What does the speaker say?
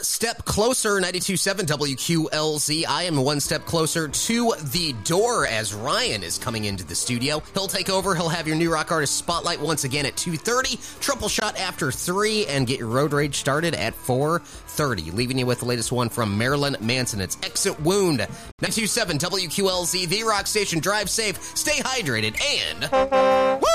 step closer, 92.7 WQLZ. I am one step closer to the door as Ryan is coming into the studio. He'll take over. He'll have your new rock artist spotlight once again at 2:30, triple shot after 3, and get your road rage started at 4:30. Leaving you with the latest one from Marilyn Manson. It's Exit Wound. 92.7 WQLZ, the rock station. Drive safe, stay hydrated, and...